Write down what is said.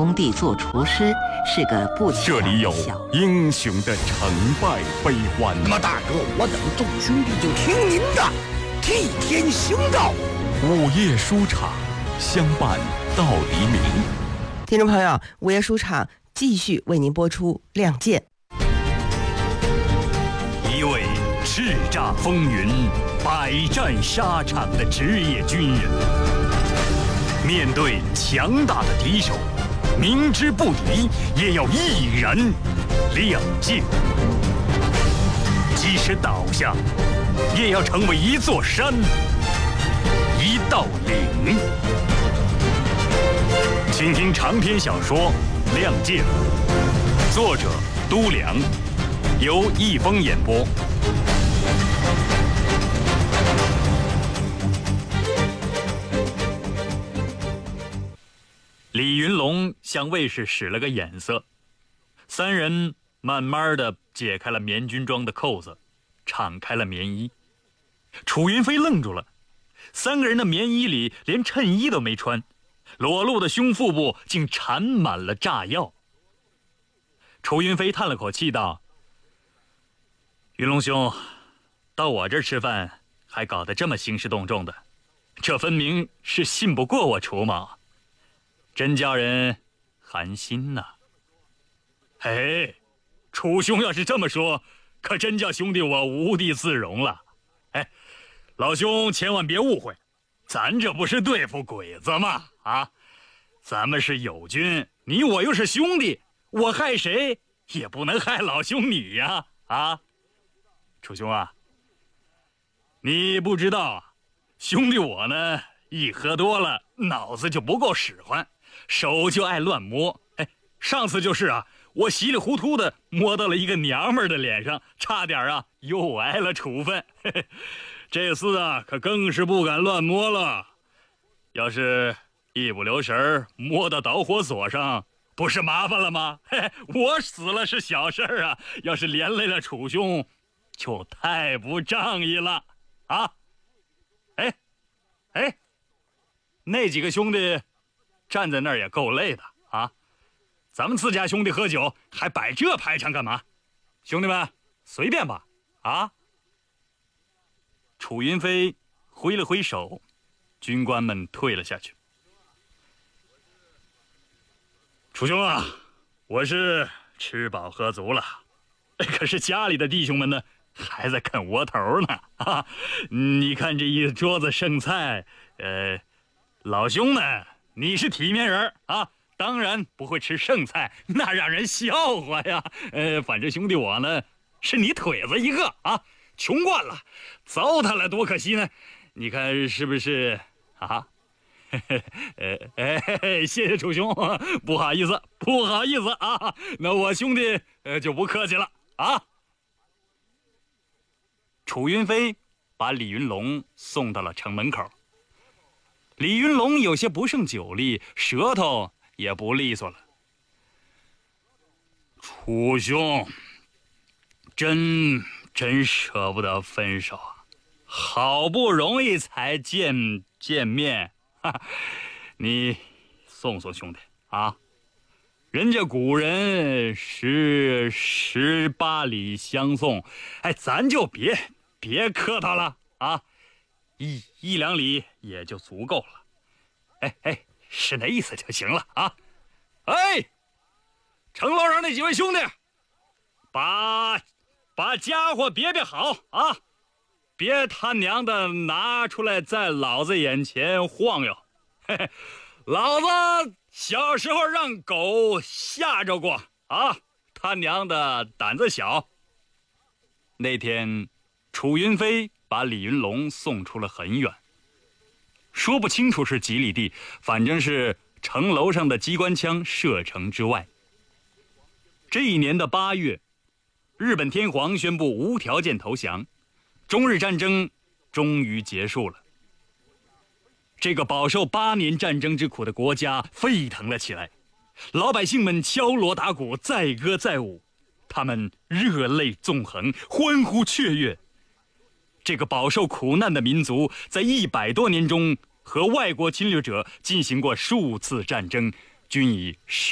工地做厨师，是个不起这里有英雄的成败悲欢。 那么大哥，我等众兄弟就听您的，替天行道。 午夜书场，相伴到黎明。 听众朋友，午夜书场继续为您播出《亮剑》。 一位叱咤风云、百战沙场的职业军人，面对强大的敌手，明知不敌也要毅然亮剑，即使倒下，也要成为一座山、一道岭。请听长篇小说《亮剑》，作者都良，由易峰演播。李云龙向卫士使了个眼色，三人慢慢地解开了棉军装的扣子，敞开了棉衣。楚云飞愣住了，三个人的棉衣里连衬衣都没穿，裸露的胸腹部竟缠满了炸药。楚云飞叹了口气道：云龙兄，到我这儿吃饭还搞得这么兴师动众的，这分明是信不过我楚某，真叫人寒心呐。哎，楚兄要是这么说，可真叫兄弟我无地自容了。哎，老兄千万别误会，咱这不是对付鬼子吗？啊，咱们是友军，你我又是兄弟，我害谁也不能害老兄你呀！啊，楚兄啊，你不知道啊，兄弟我呢，一喝多了，脑子就不够使唤，手就爱乱摸。哎，上次就是啊，我稀里糊涂的摸到了一个娘们儿的脸上，差点啊又挨了处分。嘿嘿，这次啊可更是不敢乱摸了，要是一不留神摸到导火索上，不是麻烦了吗？嘿，我死了是小事啊，要是连累了楚兄，就太不仗义了啊！哎，那几个兄弟站在那儿也够累的啊！咱们自家兄弟喝酒还摆这排场干嘛？兄弟们随便吧！啊！楚云飞挥了挥手，军官们退了下去。楚兄啊，我是吃饱喝足了，可是家里的弟兄们呢，还在啃窝头呢啊！你看这一桌子剩菜，老兄呢，你是体面人啊，当然不会吃剩菜，那让人笑话呀。反正兄弟我呢，是你腿子一个啊，穷惯了，糟蹋了多可惜呢。你看是不是啊？谢谢楚兄，不好意思啊，那我兄弟就不客气了啊。楚云飞把李云龙送到了城门口。李云龙有些不胜酒力，舌头也不利索了。楚兄，真舍不得分手啊，好不容易才见面，你送兄弟啊，人家古人十八里相送，哎，咱就别客套了啊，一两里也就足够了。哎，是那意思就行了啊。哎，城楼上那几位兄弟，把家伙别好啊，别他娘的拿出来在老子眼前晃悠。嘿嘿，老子小时候让狗吓着过啊，他娘的胆子小。那天楚云飞把李云龙送出了很远，说不清楚是几里地，反正是城楼上的机关枪射程之外。这一年的8月，日本天皇宣布无条件投降，中日战争终于结束了。这个饱受8年战争之苦的国家沸腾了起来，老百姓们敲锣打鼓，载歌载舞，他们热泪纵横，欢呼雀跃。这个饱受苦难的民族在100多年中和外国侵略者进行过数次战争，均以